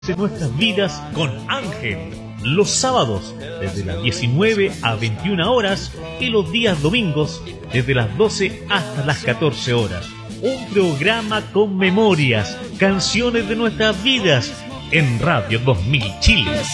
de nuestras vidas con Ángel, los sábados desde las 19 a 21 horas y los días domingos desde las 12 hasta las 14 horas. Un programa con memorias, canciones de nuestras vidas en Radio 2000 Chile.